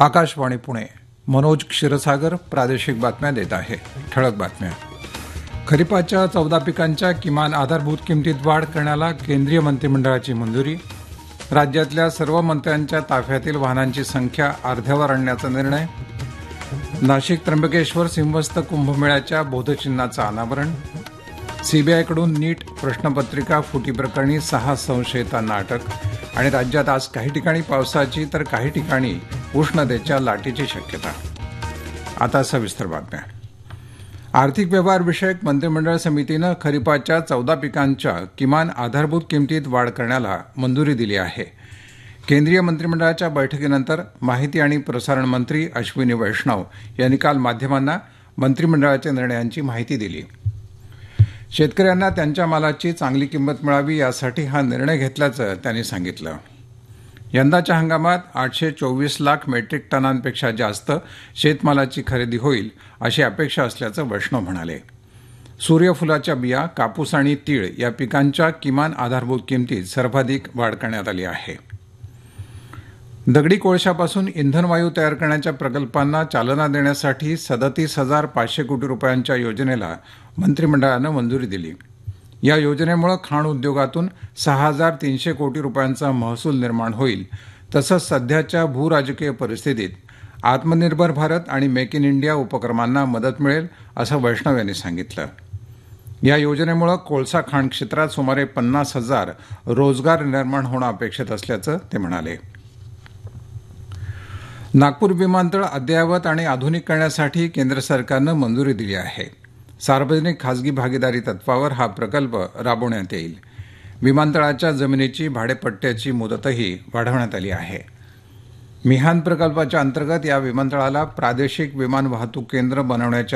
आकाशवाणी पुणे. मनोज क्षीरसागर प्रादेशिक बातम्या देत आहे. ठळक बातम्या. खरीपाच्या 14 पिकांच्या किमान आधारभूत किमतीत वाढ करण्याला केंद्रीय मंत्रिमंडळाची मंजुरी. राज्यातल्या सर्व मंत्र्यांच्या ताफ्यातील वाहनांची संख्या अर्ध्यावर आणण्याचा निर्णय. नाशिक त्र्यंबकेश्वर सिंहस्थ कुंभमेळ्याच्या बोधचिन्हाचं अनावरण. सीबीआयकडून नीट प्रश्नपत्रिका फुटी प्रकरणी 6 संशयितांना अटक. आणि राज्यात आज काही ठिकाणी पावसाची तर काही ठिकाणी उष्णतेच्या लाटेची शक्यता. आता सविस्तर बातम्या. आर्थिक व्यवहार विषयक मंत्रिमंडळ समितीनं खरीपाच्या 14 पिकांच्या किमान आधारभूत किमतीत वाढ करण्याला मंजुरी दिली आहे. केंद्रीय मंत्रिमंडळाच्या बैठकीनंतर माहिती आणि प्रसारण मंत्री अश्विनी वैष्णव यांनी काल माध्यमांना मंत्रिमंडळाच्या निर्णयांची माहिती दिली. शेतकऱ्यांना त्यांच्या मालाची चांगली किंमत मिळावी यासाठी हा निर्णय घेतल्याचं त्यांनी सांगितलं. यंदाच्या हंगामात 824 लाख मेट्रिक टनांपेक्षा जास्त शेतमालाची खरेदी होईल अशी अपेक्षा असल्याचं वैष्णव म्हणाले. सूर्यफुलाच्या बिया, कापूस आणि तीळ या पिकांच्या किमान आधारभूत किमतीत सर्वाधिक वाढ करण्यात आली आहे. दगडी कोळशापासून इंधन वायू तयार करण्याच्या प्रकल्पांना चालना देण्यासाठी 37,500 कोटी रुपयांच्या योजनेला मंत्रिमंडळानं मंजुरी दिली. या योजनेमुळे खाण उद्योगातून 6,300 कोटी रुपयांचा महसूल निर्माण होईल. तसंच सध्याच्या भूराजकीय परिस्थितीत आत्मनिर्भर भारत आणि मेक इन इंडिया उपक्रमांना मदत मिळेल असं वैष्णव यांनी सांगितलं. या योजनेमुळे कोळसा खाण क्षेत्रात सुमारे 50,000 रोजगार निर्माण होणं अपेक्षित असल्याचं ते म्हणाले. नागपूर विमानतळ अद्ययावत आणि आधुनिक करण्यासाठी केंद्र सरकारनं मंजुरी दिली आहे. सार्वजनिक खासगी भागीदारी तत्वावर हा प्रकल्प राबवण्यात येईल. विमानतळाच्या जमिनीची भाडेपट्ट्याची मुदतही वाढवण्यात आली आहे. मिहान प्रकल्पाच्या अंतर्गत या विमानतळाला प्रादेशिक विमान वाहतूक केंद्र बनवण्याच्या